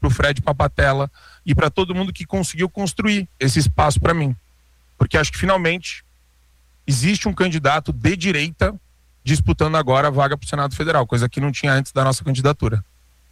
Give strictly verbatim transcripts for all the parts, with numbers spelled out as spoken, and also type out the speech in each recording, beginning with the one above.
pro Fred Papatella e para todo mundo que conseguiu construir esse espaço para mim. Porque acho que finalmente existe um candidato de direita disputando agora a vaga pro Senado Federal, coisa que não tinha antes da nossa candidatura.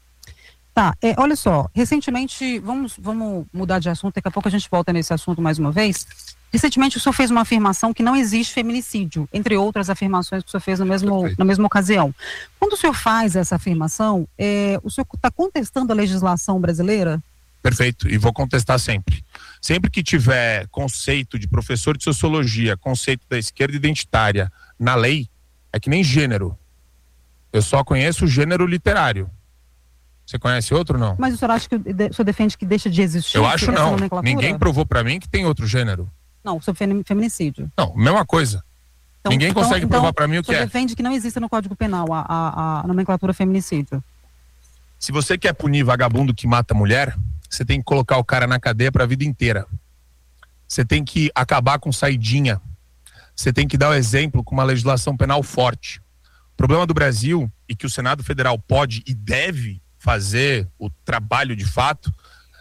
Tá, é, olha só, recentemente, vamos, vamos mudar de assunto, daqui a pouco a gente volta nesse assunto mais uma vez. Recentemente o senhor fez uma afirmação que não existe feminicídio, entre outras afirmações que o senhor fez no mesmo, na mesma ocasião. Quando o senhor faz essa afirmação, é, o senhor está contestando a legislação brasileira? Perfeito, e vou contestar sempre. Sempre que tiver conceito de professor de sociologia, conceito da esquerda identitária na lei, é que nem gênero. Eu só conheço o gênero literário. Você conhece outro, não? Mas o senhor acha que o senhor defende que deixa de existir? Eu acho não. Ninguém provou pra mim que tem outro gênero. Não, sobre feminicídio. Não, mesma coisa. Então, Ninguém então, consegue então, provar pra mim o que é. O senhor defende que não exista no Código Penal a, a, a nomenclatura feminicídio. Se você quer punir vagabundo que mata mulher, você tem que colocar o cara na cadeia pra vida inteira. Você tem que acabar com saidinha. Você tem que dar o exemplo com uma legislação penal forte. O problema do Brasil, e que o Senado Federal pode e deve fazer o trabalho de fato,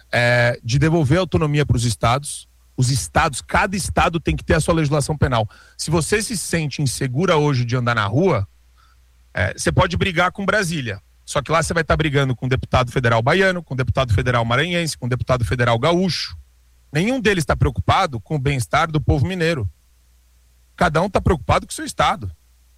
é de devolver autonomia para os estados. Os estados, cada estado tem que ter a sua legislação penal. Se você se sente insegura hoje de andar na rua, é, você pode brigar com Brasília. Só que lá você vai estar brigando com o deputado federal baiano, com o deputado federal maranhense, com o deputado federal gaúcho. Nenhum deles está preocupado com o bem-estar do povo mineiro. Cada um está preocupado com o seu estado.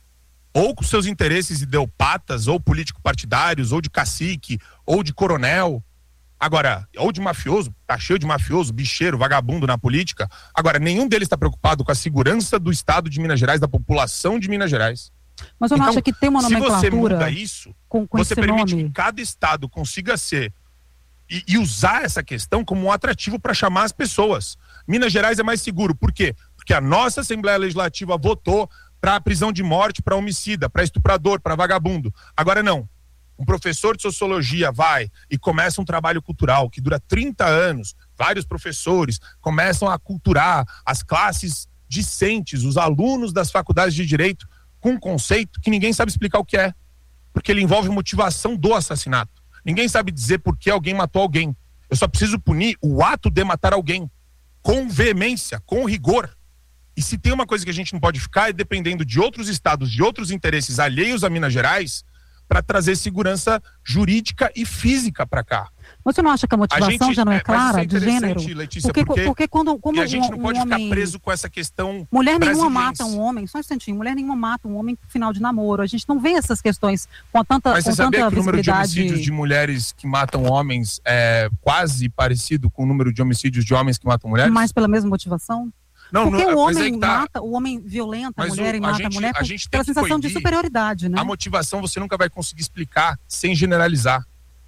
Ou com seus interesses ideopatas, ou político-partidários, ou de cacique, ou de coronel. Agora, ou de mafioso, tá cheio de mafioso, bicheiro, vagabundo na política. Agora, nenhum deles está preocupado com a segurança do estado de Minas Gerais, da população de Minas Gerais. Mas você não então, acha que tem uma nomenclatura? Se você muda isso, com, com você permite nome? que cada estado consiga ser e, e usar essa questão como um atrativo para chamar as pessoas. Minas Gerais é mais seguro. Por quê? Porque a nossa Assembleia Legislativa votou para prisão de morte, para homicida, para estuprador, para vagabundo. Agora não. Um professor de sociologia vai e começa um trabalho cultural que dura trinta anos, vários professores começam a culturar as classes discentes, os alunos das faculdades de direito, com um conceito que ninguém sabe explicar o que é, porque ele envolve motivação do assassinato. Ninguém sabe dizer por que alguém matou alguém. Eu só preciso punir o ato de matar alguém, com veemência, com rigor. E se tem uma coisa que a gente não pode ficar é dependendo de outros estados, de outros interesses alheios a Minas Gerais, para trazer segurança jurídica e física para cá. Você não acha que a motivação a gente, já não é, é clara, é de gênero? Letícia, porque, porque, porque quando, como e a gente um, não pode um ficar homem... preso com essa questão. Mulher nenhuma mata um homem, só um instantinho, mulher nenhuma mata um homem no final de namoro. A gente não vê essas questões com tanta Mas com você sabia tanta que o número de visibilidade... homicídios de mulheres que matam homens é quase parecido com o número de homicídios de homens que matam mulheres? Mas pela mesma motivação? Não, Porque não, o homem é que tá. mata, o homem violenta a Mas mulher o, e mata a, gente, a mulher a gente pela sensação de superioridade, né? A motivação você nunca vai conseguir explicar sem generalizar.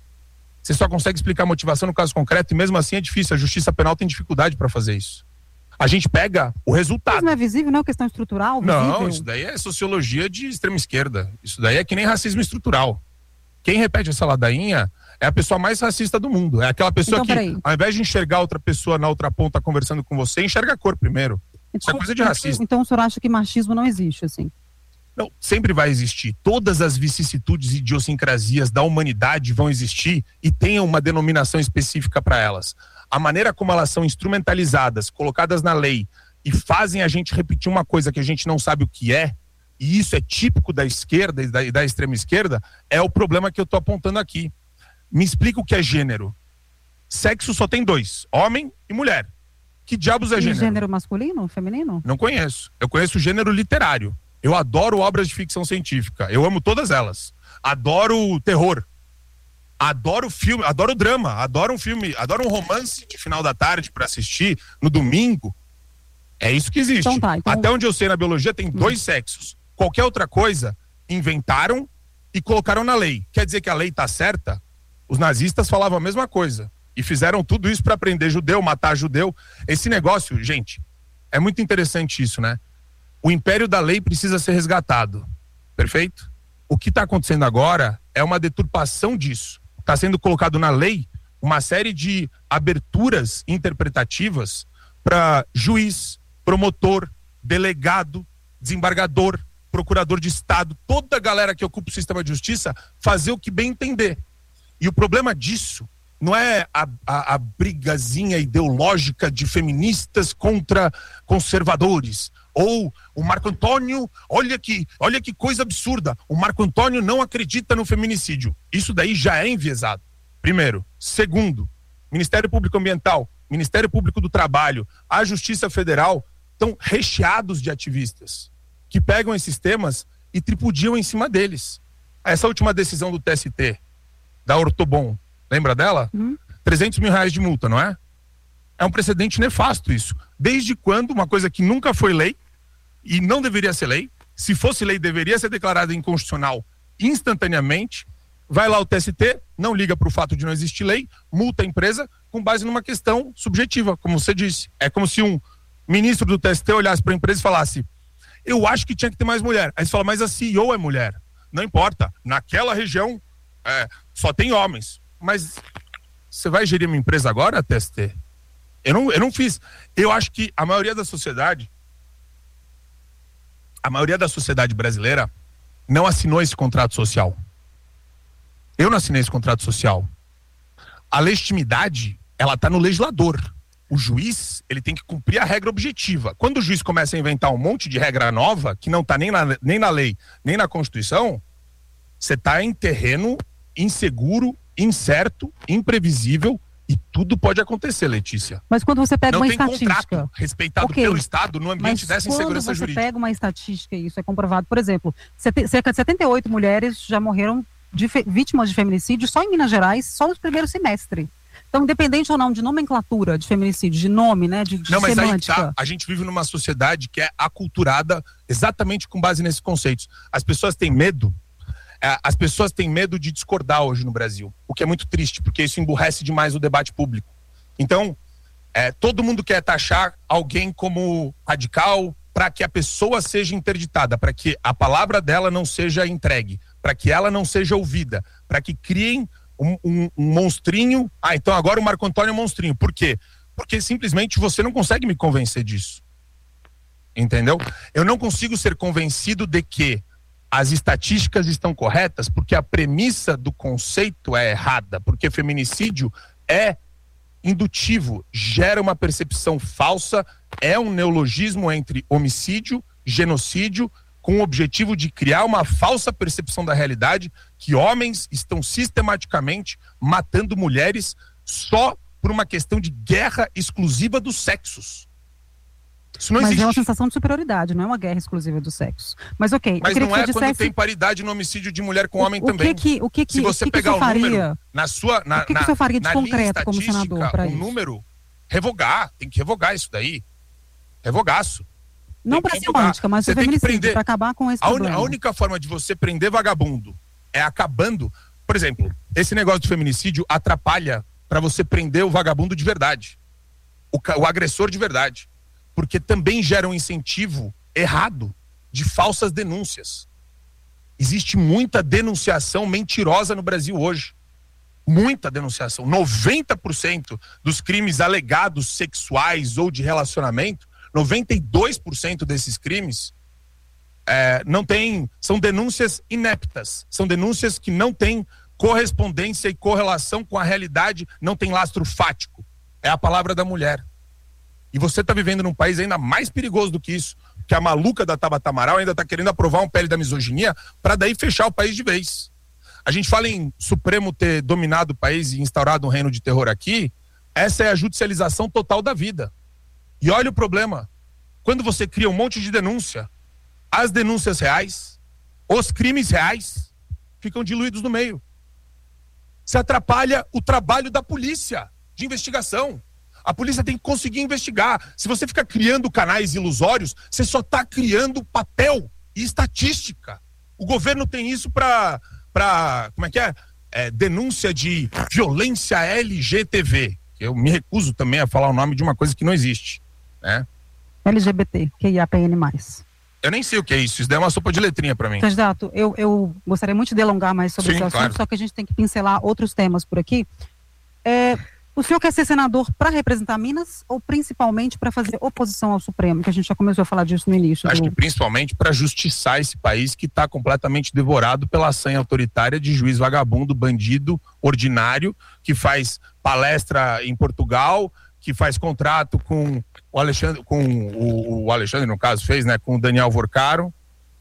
Você só consegue explicar a motivação no caso concreto e mesmo assim é difícil. A justiça penal tem dificuldade para fazer isso. A gente pega o resultado. Mas não é visível, não é questão estrutural? Visível? Não, isso daí é sociologia de extrema esquerda. Isso daí é que nem racismo estrutural. Quem repete essa ladainha é a pessoa mais racista do mundo. É aquela pessoa então, que, peraí. ao invés de enxergar outra pessoa na outra ponta conversando com você, enxerga a cor primeiro. Então, isso é coisa de racismo. Então o senhor acha que machismo não existe, assim? Não, sempre vai existir. Todas as vicissitudes e idiosincrasias da humanidade vão existir e tem uma denominação específica para elas. A maneira como elas são instrumentalizadas, colocadas na lei e fazem a gente repetir uma coisa que a gente não sabe o que é, e isso é típico da esquerda e da, e da extrema esquerda, é o problema que eu estou apontando aqui. Me explica o que é gênero. Sexo só tem dois, homem e mulher. Que diabos é e gênero? Gênero masculino, feminino? Não conheço. Eu conheço o gênero literário. Eu adoro obras de ficção científica. Eu amo todas elas. Adoro terror. Adoro filme, adoro drama. Adoro um filme, adoro um romance de final da tarde para assistir no domingo. É isso que existe. Então tá, então... Até onde eu sei na biologia tem dois hum. sexos. Qualquer outra coisa inventaram e colocaram na lei. Quer dizer que a lei tá certa? Os nazistas falavam a mesma coisa. E fizeram tudo isso para prender judeu, matar judeu. Esse negócio, gente, é muito interessante isso, né? O império da lei precisa ser resgatado. Perfeito? O que está acontecendo agora é uma deturpação disso. Está sendo colocado na lei uma série de aberturas interpretativas para juiz, promotor, delegado, desembargador, procurador de Estado, toda a galera que ocupa o sistema de justiça fazer o que bem entender. E o problema disso não é a, a, a brigazinha ideológica de feministas contra conservadores. Ou o Marco Antônio, olha que, olha que coisa absurda, o Marco Antônio não acredita no feminicídio. Isso daí já é enviesado, primeiro. Segundo, Ministério Público Ambiental, Ministério Público do Trabalho, a Justiça Federal estão recheados de ativistas que pegam esses temas e tripudiam em cima deles. Essa última decisão do T S T, da Ortobon, lembra dela? Uhum. trezentos mil reais de multa, não é? É um precedente nefasto isso. Desde quando uma coisa que nunca foi lei e não deveria ser lei, se fosse lei deveria ser declarada inconstitucional instantaneamente, vai lá o T S T, não liga para o fato de não existir lei, multa a empresa com base numa questão subjetiva, como você disse. É como se um ministro do T S T olhasse para a empresa e falasse: eu acho que tinha que ter mais mulher. Aí você fala: mas a C E O é mulher. Não importa, naquela região é, só tem homens. Mas você vai gerir uma empresa agora, T S T? Eu não, eu não fiz. Eu acho que a maioria da sociedade, a maioria da sociedade brasileira não assinou esse contrato social. Eu não assinei esse contrato social. A legitimidade, ela está no legislador. O juiz, ele tem que cumprir a regra objetiva. Quando o juiz começa a inventar um monte de regra nova, que não está nem na, nem na lei, nem na Constituição, você está em terreno inseguro, incerto, imprevisível, e tudo pode acontecer, Letícia. Mas quando você pega não uma tem estatística... contrato respeitado okay. pelo Estado no ambiente dessa insegurança jurídica. Mas quando você pega uma estatística, e isso é comprovado, por exemplo, cerca de setenta e oito mulheres já morreram de vítimas de feminicídio só em Minas Gerais, só no primeiro semestre. Então, independente ou não de nomenclatura de feminicídio, de nome, né, de, de não, mas semântica. Aí tá, a gente vive numa sociedade que é aculturada exatamente com base nesses conceitos. As pessoas têm medo, é, as pessoas têm medo de discordar hoje no Brasil, o que é muito triste, porque isso emburrece demais o debate público. Então, é, todo mundo quer taxar alguém como radical para que a pessoa seja interditada, para que a palavra dela não seja entregue, para que ela não seja ouvida, para que criem Um, um, um monstrinho. Ah, então agora o Marco Antônio é um monstrinho. Por quê? Porque simplesmente você não consegue me convencer disso. Entendeu? Eu não consigo ser convencido de que as estatísticas estão corretas, porque a premissa do conceito é errada, porque feminicídio é indutivo, gera uma percepção falsa, é um neologismo entre homicídio, genocídio, com o objetivo de criar uma falsa percepção da realidade, que homens estão sistematicamente matando mulheres só por uma questão de guerra exclusiva dos sexos. Isso não Mas existe. É uma sensação de superioridade, não é uma guerra exclusiva do sexo. Mas ok. Mas não é dissesse... quando tem paridade no homicídio de mulher com o, homem o também. Que que, o que que, Se você o que pegar que o faria? número na sua na, o que na, que você faria de na concreto como senador para o isso? número, revogar, tem que revogar isso daí. Revogaço. Não para semântica, mas o feminicídio, para acabar com esse a problema. Un, a única forma de você prender vagabundo é acabando. Por exemplo, esse negócio de feminicídio atrapalha para você prender o vagabundo de verdade, o, o agressor de verdade, porque também gera um incentivo errado de falsas denúncias. Existe muita denunciação mentirosa no Brasil hoje. Muita denunciação. noventa por cento dos crimes alegados sexuais ou de relacionamento, noventa e dois por cento desses crimes é, não tem, são denúncias ineptas, são denúncias que não têm correspondência e correlação com a realidade, não tem lastro fático. É a palavra da mulher. E você está vivendo num país ainda mais perigoso do que isso, que a maluca da Tabata Amaral ainda está querendo aprovar um P L da misoginia para daí fechar o país de vez. A gente fala em Supremo ter dominado o país e instaurado um reino de terror aqui, essa é a judicialização total da vida. E olha o problema, quando você cria um monte de denúncia, as denúncias reais, os crimes reais, ficam diluídos no meio. Se atrapalha o trabalho da polícia de investigação. A polícia tem que conseguir investigar. Se você fica criando canais ilusórios, você só está criando papel e estatística. O governo tem isso para, para, como é que é? É, denúncia de violência L G B T. Eu me recuso também a falar o nome de uma coisa que não existe. Né? L G B T, Q I A P N mais. Eu nem sei o que é isso, isso daí é uma sopa de letrinha para mim. Candidato, eu, eu gostaria muito de delongar mais sobre Sim, esse assunto, claro. Só que a gente tem que pincelar outros temas por aqui. É, O senhor quer ser senador para representar Minas ou principalmente para fazer oposição ao Supremo, que a gente já começou a falar disso no início? Acho do... que principalmente para justiçar esse país que está completamente devorado pela sanha autoritária de juiz vagabundo, bandido, ordinário, que faz palestra em Portugal, que faz contrato com o Alexandre, com o, o Alexandre, no caso, fez, né, com o Daniel Vorcaro,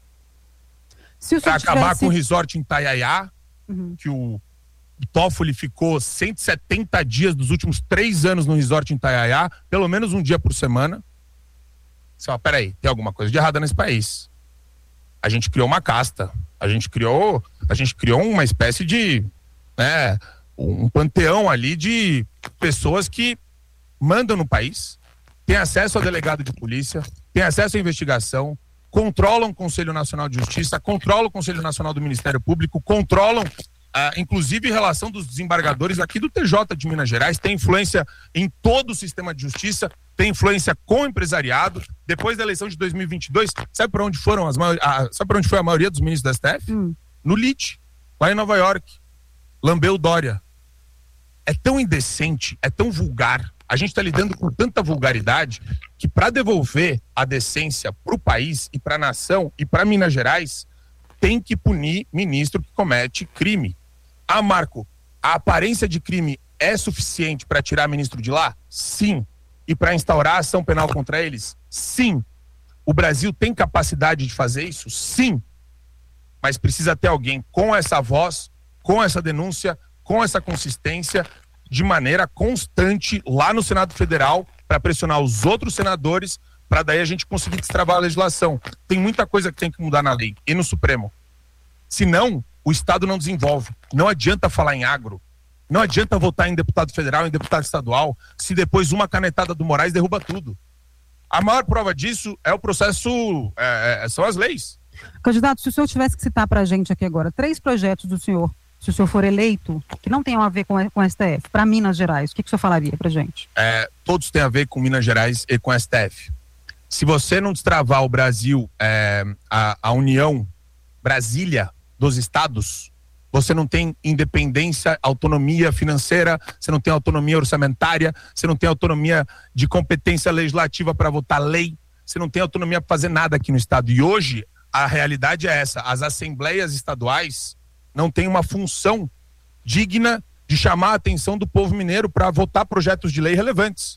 para acabar tivesse... com o resort em Itaiaiá, uhum. que o O Toffoli ficou cento e setenta dias dos últimos três anos no resort em Itaiaiá, pelo menos um dia por semana. Você fala, peraí, tem alguma coisa de errada nesse país. A gente criou uma casta, a gente criou, a gente criou uma espécie de, né, um panteão ali de pessoas que mandam no país, têm acesso ao delegado de polícia, têm acesso à investigação, controlam o Conselho Nacional de Justiça, controlam o Conselho Nacional do Ministério Público, controlam Ah, inclusive em relação dos desembargadores aqui do T J de Minas Gerais, tem influência em todo o sistema de justiça, tem influência com o empresariado. Depois da eleição de dois mil e vinte e dois, sabe para onde foram as a, sabe para onde foi a maioria dos ministros da S T F? Hum. No L I T, lá em Nova York. Lambeu Dória. É tão indecente, é tão vulgar. A gente está lidando com tanta vulgaridade que para devolver a decência para o país e para a nação e para Minas Gerais, tem que punir ministro que comete crime. Ah, Marco, a aparência de crime é suficiente para tirar ministro de lá? Sim. E para instaurar ação penal contra eles? Sim. O Brasil tem capacidade de fazer isso? Sim. Mas precisa ter alguém com essa voz, com essa denúncia, com essa consistência, de maneira constante lá no Senado Federal, para pressionar os outros senadores, para daí a gente conseguir destravar a legislação. Tem muita coisa que tem que mudar na lei e no Supremo. Senão, o Estado não desenvolve. Não adianta falar em agro. Não adianta votar em deputado federal, em deputado estadual, se depois uma canetada do Moraes derruba tudo. A maior prova disso é o processo, é, são as leis. Candidato, se o senhor tivesse que citar para a gente aqui agora três projetos do senhor, se o senhor for eleito, que não tenham a ver com, com o S T F, para Minas Gerais, o que, que o senhor falaria para a gente? É, todos têm a ver com Minas Gerais e com o S T F. Se você não destravar o Brasil, é, a, a União, Brasília dos estados, você não tem independência, autonomia financeira, você não tem autonomia orçamentária, você não tem autonomia de competência legislativa para votar lei, você não tem autonomia para fazer nada aqui no estado. E hoje a realidade é essa: as assembleias estaduais não têm uma função digna de chamar a atenção do povo mineiro para votar projetos de lei relevantes,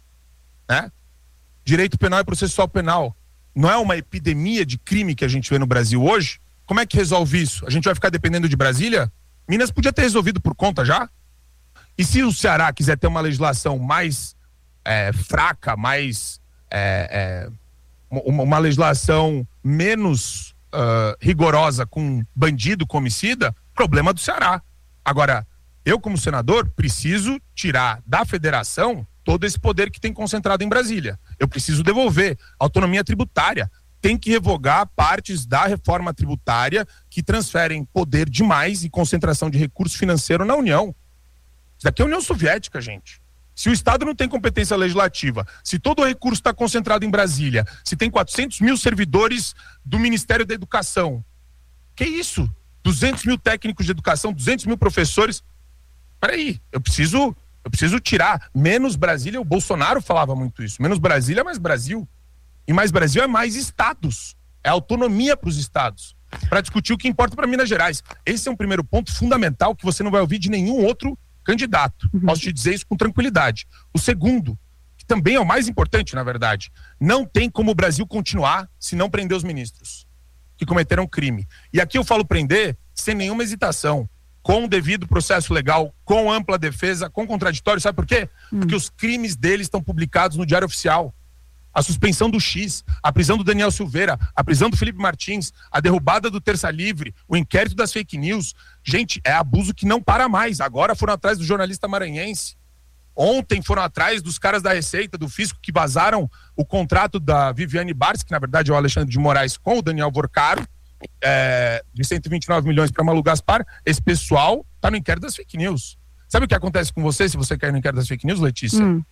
né? Direito penal e processual penal não é uma epidemia de crime que a gente vê no Brasil hoje? Como é que resolve isso? A gente vai ficar dependendo de Brasília? Minas podia ter resolvido por conta já. E se o Ceará quiser ter uma legislação mais é, fraca, mais é, é, uma, uma legislação menos uh, rigorosa com bandido, com homicida, problema do Ceará. Agora, eu como senador preciso tirar da federação todo esse poder que tem concentrado em Brasília. Eu preciso devolver autonomia tributária. Tem que revogar partes da reforma tributária que transferem poder demais e concentração de recurso financeiro na União. Isso daqui é a União Soviética, gente. Se o Estado não tem competência legislativa, se todo o recurso está concentrado em Brasília, se tem quatrocentos mil servidores do Ministério da Educação, que isso? duzentos mil técnicos de educação, duzentos mil professores. Peraí, eu preciso, eu preciso tirar menos Brasília. O Bolsonaro falava muito isso. Menos Brasília é mais Brasil. E mais Brasil é mais estados, é autonomia para os estados, para discutir o que importa para Minas Gerais. Esse é um primeiro ponto fundamental que você não vai ouvir de nenhum outro candidato. Uhum. Posso te dizer isso com tranquilidade. O segundo, que também é o mais importante, na verdade, não tem como o Brasil continuar se não prender os ministros que cometeram crime. E aqui eu falo prender sem nenhuma hesitação, com o devido processo legal, com ampla defesa, com contraditório. Sabe por quê? Uhum. Porque os crimes deles estão publicados no Diário Oficial. A suspensão do X, a prisão do Daniel Silveira, a prisão do Felipe Martins, a derrubada do Terça Livre, o inquérito das fake news. Gente, é abuso que não para mais. Agora foram atrás do jornalista maranhense. Ontem foram atrás dos caras da Receita, do Fisco, que vazaram o contrato da Viviane Barros, que na verdade é o Alexandre de Moraes, com o Daniel Vorcaro, é, de cento e vinte e nove milhões para Malu Gaspar. Esse pessoal tá no inquérito das fake news. Sabe o que acontece com você se você cair no inquérito das fake news, Letícia? Hum.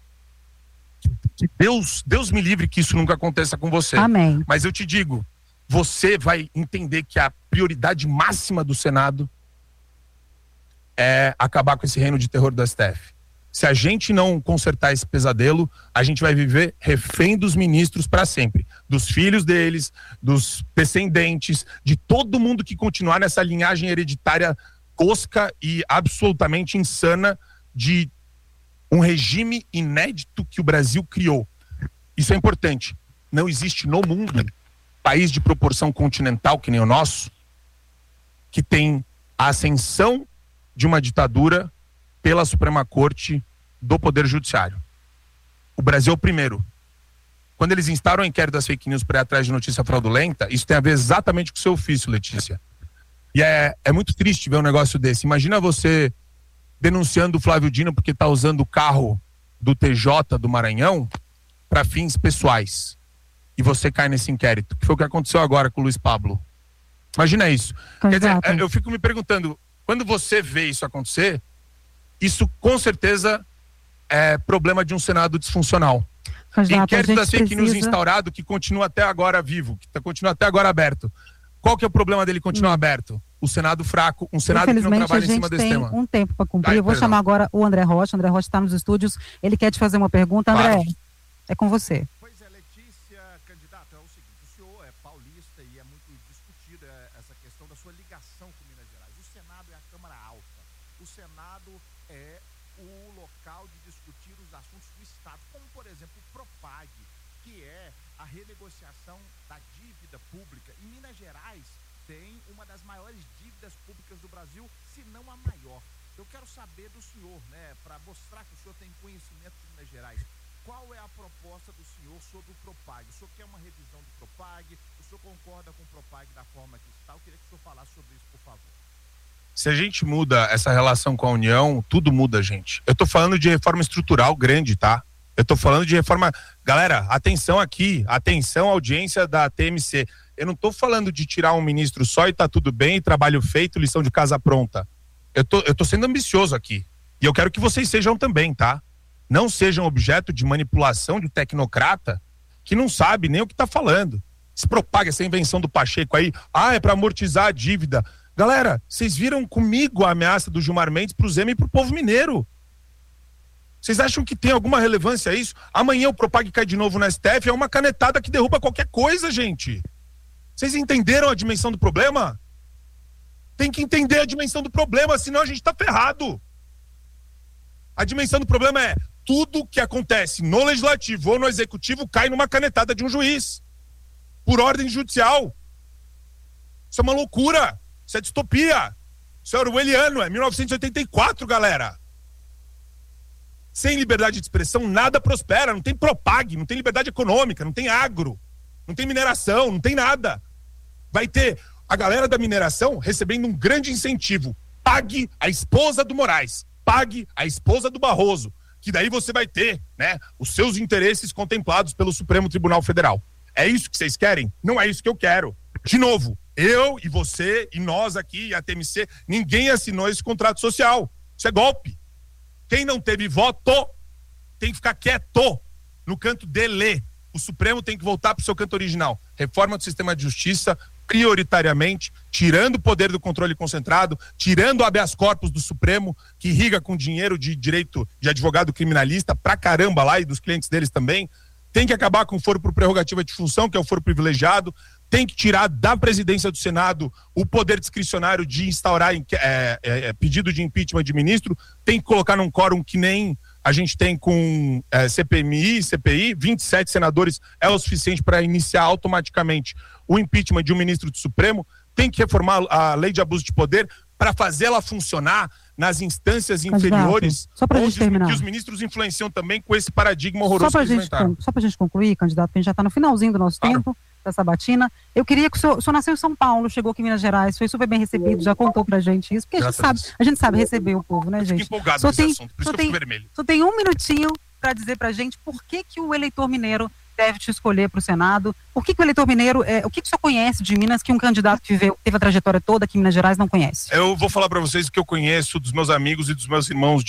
Que Deus, Deus me livre que isso nunca aconteça com você. Amém. Mas eu te digo, você vai entender que a prioridade máxima do Senado é acabar com esse reino de terror do S T F. Se a gente não consertar esse pesadelo, a gente vai viver refém dos ministros para sempre. Dos filhos deles, dos descendentes, de todo mundo que continuar nessa linhagem hereditária tosca e absolutamente insana de um regime inédito que o Brasil criou. Isso é importante. Não existe no mundo país de proporção continental que nem o nosso que tem a ascensão de uma ditadura pela Suprema Corte do Poder Judiciário. O Brasil é o primeiro. Quando eles instauram o inquérito das fake news para ir atrás de notícia fraudulenta, isso tem a ver exatamente com o seu ofício, Letícia. E é, é muito triste ver um negócio desse. Imagina você denunciando o Flávio Dino porque está usando o carro do T J do Maranhão para fins pessoais. E você cai nesse inquérito, que foi o que aconteceu agora com o Luiz Pablo. Imagina isso. Quer dizer, eu fico me perguntando, quando você vê isso acontecer, isso com certeza é problema de um Senado disfuncional. Candidato, inquérito das fake news precisa... instaurado, que continua até agora vivo, que tá, continua até agora aberto. Qual que é o problema dele continuar hum. aberto? O Senado fraco, um Senado que não trabalha em cima desse tema. A gente tem um tempo para cumprir. Ai, eu vou perdão. chamar agora o André Rocha. André Rocha está nos estúdios. Ele quer te fazer uma pergunta. André, claro. É com você. Pois é, Letícia, candidato, é o seguinte, o senhor é paulista e é muito discutida essa questão da sua ligação com Minas Gerais. O Senado é a Câmara Alta. O Senado é o local de discutir os assuntos do Estado, como, por exemplo, o Propag, que é a renegociação da dívida pública. E Minas Gerais tem uma das maiores dívidas públicas do Brasil, se não a maior. Eu quero saber do senhor, né, para mostrar que o senhor tem conhecimento de Minas Gerais, qual é a proposta do senhor sobre o Propag? O senhor quer uma revisão do Propag? O senhor concorda com o Propag da forma que está? Eu queria que o senhor falasse sobre isso, por favor. Se a gente muda essa relação com a União, tudo muda, gente. Eu tô falando de reforma estrutural grande, tá? Eu tô falando de reforma... Galera, atenção aqui, atenção audiência da T M C. Eu não tô falando de tirar um ministro só e tá tudo bem, trabalho feito, lição de casa pronta. Eu tô, eu tô sendo ambicioso aqui. E eu quero que vocês sejam também, tá? Não sejam objeto de manipulação de tecnocrata que não sabe nem o que tá falando. Se propaga essa invenção do Pacheco aí, ah, é para amortizar a dívida. Galera, vocês viram comigo a ameaça do Gilmar Mendes pro Zema e pro povo mineiro. Vocês acham que tem alguma relevância isso? Amanhã o Propag cai de novo na S T F, é uma canetada que derruba qualquer coisa, gente. Vocês entenderam a dimensão do problema? Tem que entender a dimensão do problema, senão a gente tá ferrado. A dimensão do problema é tudo que acontece no legislativo ou no executivo cai numa canetada de um juiz. Por ordem judicial. Isso é uma loucura. Isso é distopia. Isso é orwelliano, é mil novecentos e oitenta e quatro, galera. Sem liberdade de expressão, nada prospera. Não tem Propag, não tem liberdade econômica, não tem agro, não tem mineração, não tem nada. Vai ter a galera da mineração recebendo um grande incentivo. Pague a esposa do Moraes, pague a esposa do Barroso, que daí você vai ter, né, os seus interesses contemplados pelo Supremo Tribunal Federal. É isso que vocês querem? Não é isso que eu quero. De novo, eu e você e nós aqui e a T M C, ninguém assinou esse contrato social. Isso é golpe. Quem não teve voto tem que ficar quieto no canto dele. O Supremo tem que voltar para o seu canto original. Reforma do sistema de justiça, prioritariamente, tirando o poder do controle concentrado, tirando o habeas corpus do Supremo, que irriga com dinheiro de direito de advogado criminalista pra caramba lá e dos clientes deles também. Tem que acabar com o foro por prerrogativa de função, que é o foro privilegiado. Tem que tirar da presidência do Senado o poder discricionário de instaurar é, é, pedido de impeachment de ministro. Tem que colocar num quórum que nem a gente tem com é, C P M I, C P I, vinte e sete senadores é o suficiente para iniciar automaticamente o impeachment de um ministro do Supremo. Tem que reformar a lei de abuso de poder para fazê-la funcionar nas instâncias inferiores, só pra gente terminar. Que os ministros influenciam também com esse paradigma horroroso só pra que eles gente, Só para a gente concluir, candidato, porque a gente já está no finalzinho do nosso claro. tempo, da sabatina. Eu queria que o senhor, o senhor nasceu em São Paulo, chegou aqui em Minas Gerais, foi super bem recebido, já contou pra gente isso, porque a gente, sabe, a gente sabe receber o povo, né, gente? Eu fico empolgado só nesse tem, assunto, por isso só que eu tem, fico vermelho. Só tem um minutinho para dizer pra gente por que que o eleitor mineiro deve te escolher para o Senado. Por que que o eleitor mineiro, é, o que que o senhor conhece de Minas que um candidato que viveu, teve a trajetória toda aqui em Minas Gerais não conhece? Eu vou falar para vocês o que eu conheço dos meus amigos e dos meus irmãos de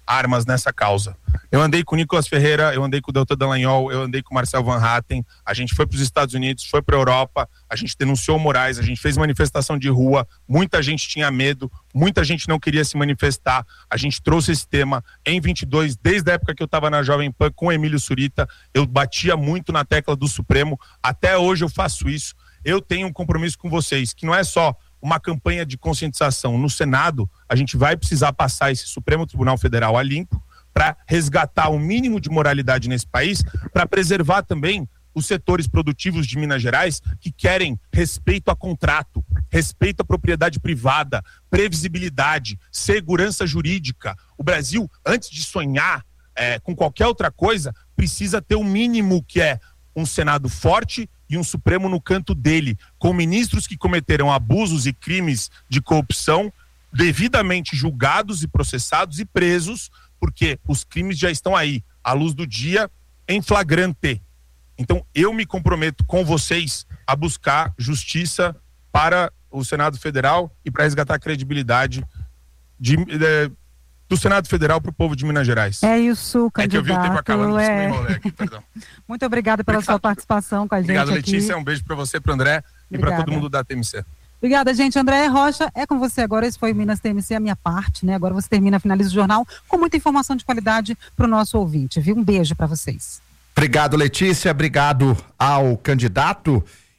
armas nessa causa. Eu andei com o Nicolas Ferreira, eu andei com o Deltan Dallagnol, eu andei com o Marcel Van Hatten, a gente foi para os Estados Unidos, foi para a Europa, a gente denunciou o Moraes, a gente fez manifestação de rua, muita gente tinha medo, muita gente não queria se manifestar, a gente trouxe esse tema em vinte e dois, desde a época que eu estava na Jovem Pan com o Emílio Surita, eu batia muito na tecla do Supremo, até hoje eu faço isso, eu tenho um compromisso com vocês, que não é só uma campanha de conscientização. No Senado, a gente vai precisar passar esse Supremo Tribunal Federal a limpo para resgatar o mínimo de moralidade nesse país, para preservar também os setores produtivos de Minas Gerais que querem respeito a contrato, respeito à propriedade privada, previsibilidade, segurança jurídica. O Brasil, antes de sonhar é, com qualquer outra coisa, precisa ter o mínimo, que é um Senado forte e um Supremo no canto dele, com ministros que cometeram abusos e crimes de corrupção devidamente julgados e processados e presos, porque os crimes já estão aí, à luz do dia, em flagrante. Então, eu me comprometo com vocês a buscar justiça para o Senado Federal e para resgatar a credibilidade de, de, do Senado Federal para o povo de Minas Gerais. É isso, candidato. É que eu vi o tempo acabando, é... me enrolei aqui, perdão. Muito obrigada pela Obrigado. sua participação com a gente. Obrigado, aqui. Letícia. Um beijo para você, para o André e para todo mundo da T M C. Obrigada, gente. André Rocha, é com você agora. Esse foi o Minas T M C, a minha parte, né? Agora você termina, finaliza o jornal com muita informação de qualidade para o nosso ouvinte, viu? Um beijo para vocês. Obrigado, Letícia. Obrigado ao candidato.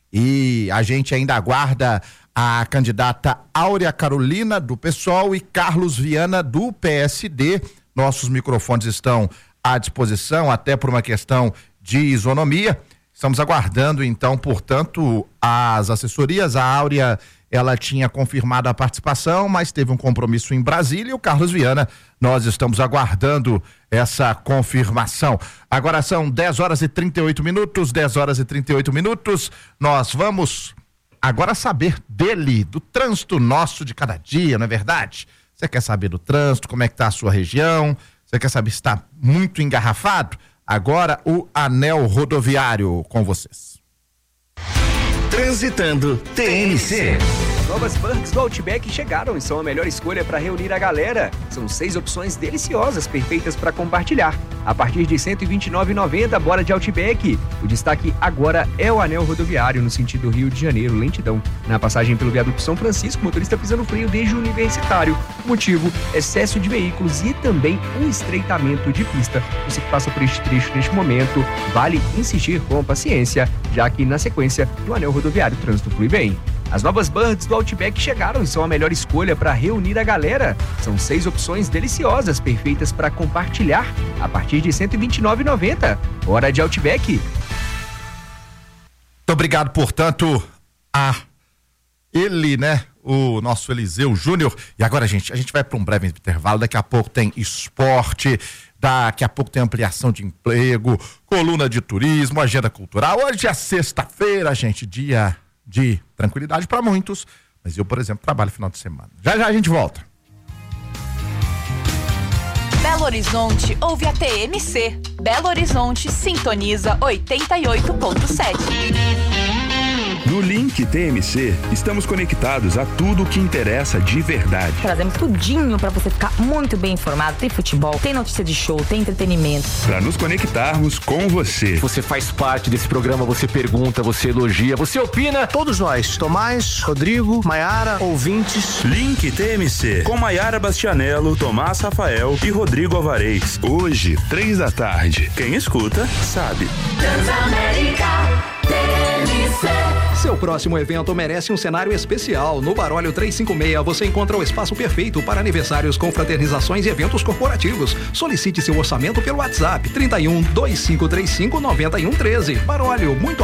E a gente ainda aguarda a candidata Áurea Carolina, do PSOL, e Carlos Viana, do P S D. Nossos microfones estão à disposição, até por uma questão de isonomia. Estamos aguardando, então, portanto, as assessorias. A Áurea, ela tinha confirmado a participação, mas teve um compromisso em Brasília, e o Carlos Viana, nós estamos aguardando essa confirmação. Agora são dez horas e trinta e oito minutos, dez horas e trinta e oito minutos. Nós vamos agora saber dele, do trânsito nosso de cada dia, não é verdade? Você quer saber do trânsito, como é que tá a sua região? Você quer saber se está muito engarrafado? Agora o anel rodoviário com vocês. Transitando T N C. Novas burgers do Outback chegaram e são a melhor escolha para reunir a galera. São seis opções deliciosas, perfeitas para compartilhar. A partir de cento e vinte e nove reais e noventa centavos, bora de Outback. O destaque agora é o anel rodoviário no sentido Rio de Janeiro, lentidão. Na passagem pelo viaduto São Francisco, o motorista pisando freio desde o Universitário. O motivo, excesso de veículos e também um estreitamento de pista. Você que passa por este trecho neste momento, vale insistir com paciência, já que na sequência, no anel rodoviário, o trânsito flui bem. As novas burgers do Outback chegaram e são a melhor escolha para reunir a galera. São seis opções deliciosas, perfeitas para compartilhar, a partir de cento e vinte e nove reais e noventa centavos. Hora de Outback. Muito obrigado, portanto, a ele, né? O nosso Eliseu Júnior. E agora, gente, a gente vai para um breve intervalo. Daqui a pouco tem esporte, daqui a pouco tem ampliação de emprego, coluna de turismo, agenda cultural. Hoje é sexta-feira, gente, dia de tranquilidade para muitos, mas eu, por exemplo, trabalho final de semana. Já já a gente volta. Belo Horizonte ouve a T M C. Belo Horizonte sintoniza oitenta e oito ponto sete. No Link T M C, estamos conectados a tudo o que interessa de verdade. Trazemos tudinho para você ficar muito bem informado. Tem futebol, tem notícia de show, tem entretenimento. Para nos conectarmos com você. Você faz parte desse programa, você pergunta, você elogia, você opina. Todos nós, Tomás, Rodrigo, Maiara, ouvintes. Link T M C, com Maiara Bastianello, Tomás Rafael e Rodrigo Alvarez. Hoje, três da tarde. Quem escuta, sabe. Transamérica T M C. Seu próximo evento merece um cenário especial. No Baróleo trezentos e cinquenta e seis você encontra o espaço perfeito para aniversários, confraternizações e eventos corporativos. Solicite seu orçamento pelo WhatsApp trinta e um, vinte e cinco trinta e cinco, noventa e um treze. Baróleo, muito